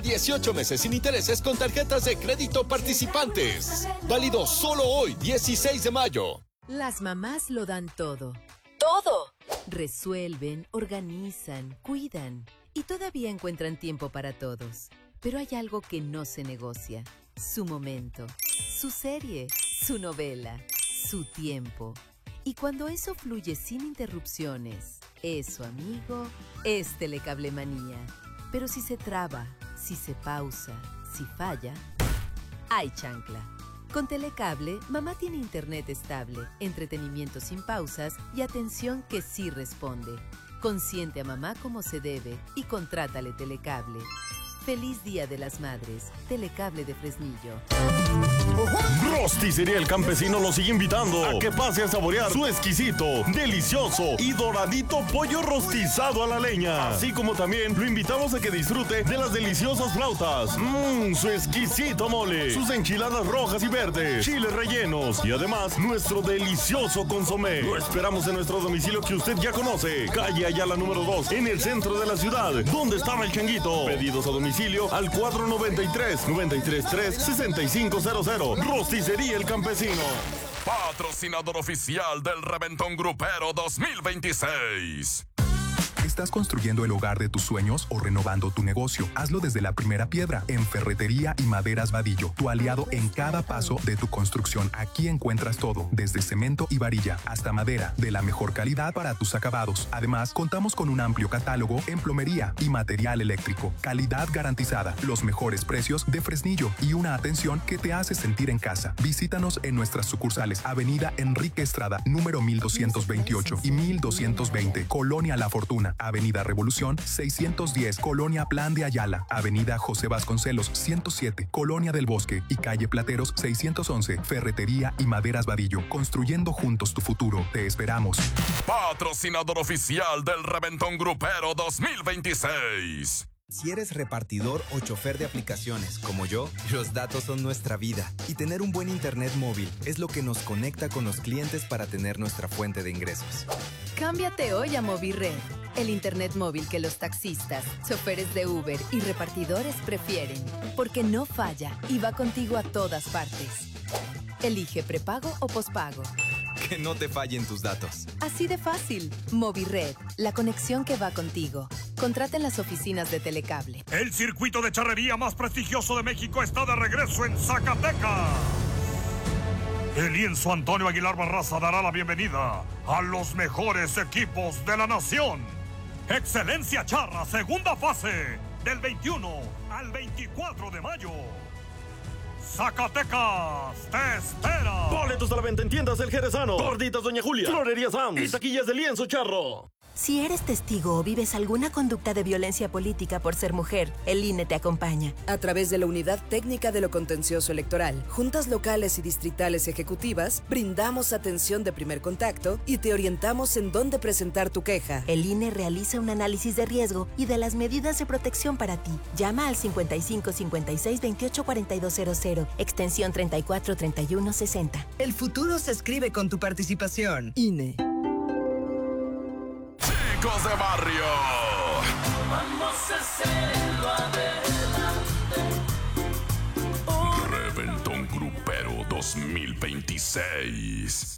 18 meses sin intereses con tarjetas de crédito participantes. Válido solo hoy, 16 de mayo. Las mamás lo dan todo. ¡Todo! Resuelven, organizan, cuidan y todavía encuentran tiempo para todos. Pero hay algo que no se negocia. Su momento, su serie, su novela, su tiempo. Y cuando eso fluye sin interrupciones, eso, amigo, es Telecablemanía. Pero si se traba, si se pausa, si falla, hay chancla. Con Telecable, mamá tiene internet estable, entretenimiento sin pausas y atención que sí responde. Consiente a mamá como se debe y contrátale Telecable. Feliz Día de las Madres. Telecable de Fresnillo. Rosticería El Campesino lo sigue invitando a que pase a saborear su exquisito, delicioso y doradito pollo rostizado a la leña. Así como también lo invitamos a que disfrute de las deliciosas flautas, su exquisito mole, sus enchiladas rojas y verdes, chiles rellenos y además nuestro delicioso consomé. Lo esperamos en nuestro domicilio que usted ya conoce, calle Ayala número 2, en el centro de la ciudad, donde estaba el changuito. Pedidos a domicilio al 493-933-6500. Rosticería El Campesino. Patrocinador oficial del Reventón Grupero 2026. ¿Estás construyendo el hogar de tus sueños o renovando tu negocio? Hazlo desde la primera piedra en Ferretería y Maderas Vadillo, tu aliado en cada paso de tu construcción. Aquí encuentras todo, desde cemento y varilla hasta madera, de la mejor calidad para tus acabados. Además, contamos con un amplio catálogo en plomería y material eléctrico. Calidad garantizada, los mejores precios de Fresnillo y una atención que te hace sentir en casa. Visítanos en nuestras sucursales, Avenida Enrique Estrada, número 1228 y 1220, Colonia La Fortuna. Avenida Revolución 610, Colonia Plan de Ayala, Avenida José Vasconcelos 107, Colonia del Bosque y Calle Plateros 611, Ferretería y Maderas Vadillo, construyendo juntos tu futuro. Te esperamos. Patrocinador oficial del Reventón Grupero 2026. Si eres repartidor o chofer de aplicaciones, como yo, los datos son nuestra vida. Y tener un buen internet móvil es lo que nos conecta con los clientes para tener nuestra fuente de ingresos. Cámbiate hoy a Movirred, el internet móvil que los taxistas, choferes de Uber y repartidores prefieren, porque no falla y va contigo a todas partes. Elige prepago o pospago. Que no te fallen tus datos. Así de fácil. Movirred, la conexión que va contigo. Contrata en las oficinas de Telecable. El circuito de charrería más prestigioso de México está de regreso en Zacatecas. El lienzo Antonio Aguilar Barraza dará la bienvenida a los mejores equipos de la nación. Excelencia Charra, segunda fase, del 21 al 24 de mayo. Zacatecas te espera. Boletos a la venta en tiendas El Jerezano, Gorditas Doña Julia, Florería Sams y taquillas de Lienzo Charro. Si eres testigo o vives alguna conducta de violencia política por ser mujer, el INE te acompaña. A través de la Unidad Técnica de lo Contencioso Electoral, juntas locales y distritales ejecutivas, brindamos atención de primer contacto y te orientamos en dónde presentar tu queja. El INE realiza un análisis de riesgo y de las medidas de protección para ti. Llama al 55 56 28 4200, extensión 34 31 60. El futuro se escribe con tu participación. INE. Chicos de barrio. Vamos a hacerlo adelante. Reventón Grupero 2026.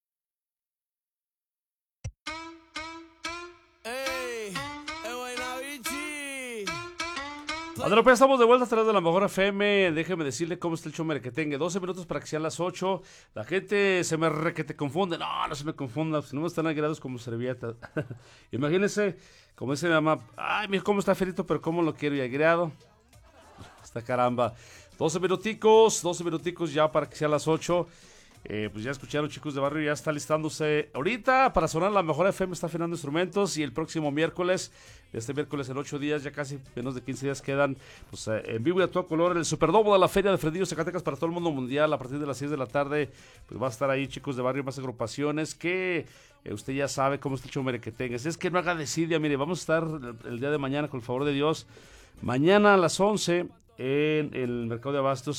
Andrés, pues estamos de vuelta a través de la mejor FM. Déjeme decirle cómo está el show merequetengue. 12 minutos para que sean las 8. La gente se me requete confunde. No se me confunda. Si no están agregados como servilleta. Imagínense, como dice mi mamá, ay, mijo, cómo está ferito, pero cómo lo quiero y agregado. Hasta caramba. 12 minuticos ya para que sean las 8. Pues ya escucharon, chicos de barrio, ya está listándose ahorita para sonar la mejor FM, está afinando instrumentos, y el próximo miércoles, este miércoles en 8 días, ya casi menos de 15 días quedan, pues en vivo y a todo color, el Superdomo de la Feria de Fresnillo, Zacatecas, para todo el mundo mundial, a partir de las 6 de la tarde, pues va a estar ahí, chicos de barrio, más agrupaciones, que usted ya sabe cómo está el show merequetengue. Es que no haga desidia, mire, vamos a estar el día de mañana, con el favor de Dios, mañana a las 11, en el Mercado de Abastos,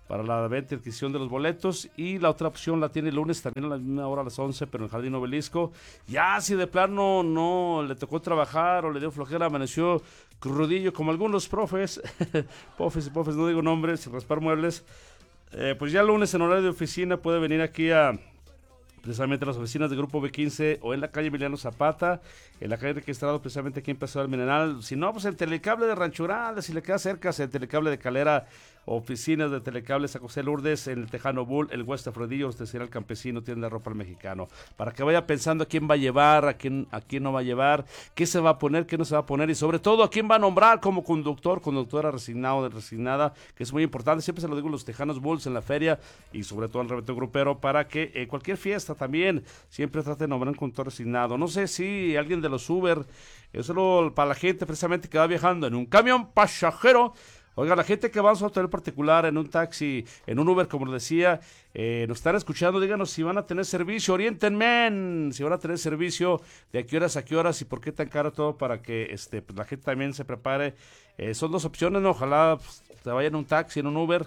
para la venta y adquisición de los boletos. Y la otra opción la tiene el lunes también a la misma hora, a las 11, pero en el Jardín Obelisco. Ya si de plano no le tocó trabajar o le dio flojera, amaneció crudillo como algunos profes, profes, no digo nombres, sin raspar muebles, pues ya el lunes en horario de oficina puede venir aquí a precisamente las oficinas del Grupo B15 o en la calle Emiliano Zapata, en la calle Enrique Estrada, precisamente aquí en Paseo del Mineral. Si no, pues el Telecable de Rancho Grande, si le queda cerca, el Telecable de Calera, oficinas de Telecable San José Lourdes, en el Tejano Bull, el West Afrodillo, usted será el Campesino, tienda de ropa al mexicano. Para que vaya pensando a quién va a llevar, a quién no va a llevar, qué se va a poner, qué no se va a poner y sobre todo a quién va a nombrar como conductora resignado o resignada, que es muy importante. Siempre se lo digo en los Tejanos Bulls en la feria y sobre todo en el reventón grupero, para que cualquier fiesta también siempre trate de nombrar un conductor resignado. No sé si alguien de los Uber, es solo para la gente precisamente que va viajando en un camión pasajero. Oiga, la gente que va a su hotel particular, en un taxi, en un Uber, como les decía, nos están escuchando, díganos si van a tener servicio, oriéntenme, si van a tener servicio, de a qué horas y por qué tan caro todo, para que pues, la gente también se prepare. Son dos opciones, ¿no? Ojalá pues, te vayan en un taxi, en un Uber,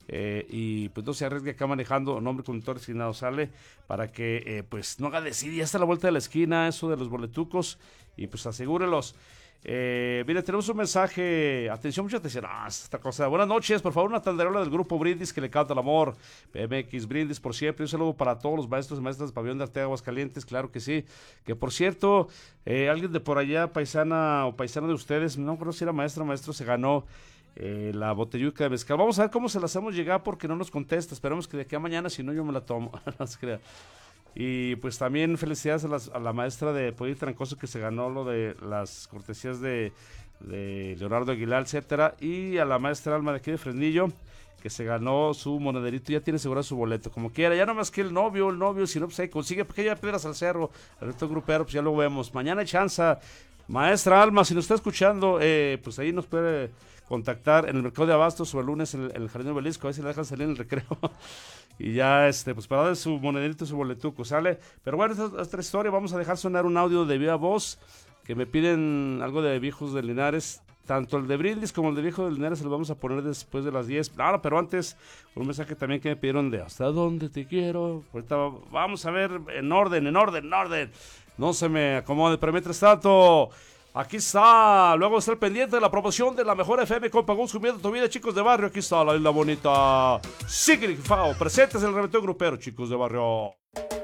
y pues no se arriesgue acá manejando, nombre conductor designado sale, para que pues no haga decidir, ya está a la vuelta de la esquina eso de los boletucos, y pues asegúrelos. Mire, tenemos un mensaje, atención, mucha atención, esta cosa. Buenas noches, por favor, una tanderola del grupo Brindis que le canta el amor, PMX Brindis por siempre. Un saludo para todos los maestros y maestras de Pabellón de Arteaga, Aguascalientes, claro que sí. Que por cierto, alguien de por allá, paisana o paisano de ustedes, no creo si era maestro, se ganó la botelluca de mezcal. Vamos a ver cómo se la hacemos llegar porque no nos contesta. Esperemos que de aquí a mañana, si no yo me la tomo. No se crea. Y pues también felicidades a la maestra de Pollo Trancoso que se ganó lo de las cortesías de Leonardo Aguilar, etcétera, y a la maestra Alma de aquí de Fresnillo que se ganó su monederito, ya tiene asegurado su boleto, como quiera, ya no más que el novio, si no pues ahí consigue pequeñas piedras al cerro, al resto grupero, pues ya lo vemos, mañana hay chance. Maestra Alma, si nos está escuchando, pues ahí nos puede contactar en el Mercado de Abastos o el lunes en el Jardín Obelisco, a ver si la dejan salir en el recreo. Y ya, pues para dar su monederito, su boletuco, ¿sale? Pero bueno, esta historia, vamos a dejar sonar un audio de viva voz, que me piden algo de Viejos de Linares, tanto el de Brindis como el de Viejos de Linares se lo vamos a poner después de las 10. No, pero antes, un mensaje también que me pidieron de ¿hasta dónde te quiero? Ahorita vamos a ver en orden. No se me acomode, pero mientras tanto, aquí está, luego está el pendiente de la promoción de la mejor FM con Pagón Sumiendo tu vida, chicos de barrio. Aquí está la isla bonita. Sigrid Fao, presentes en el reventón grupero, chicos de barrio.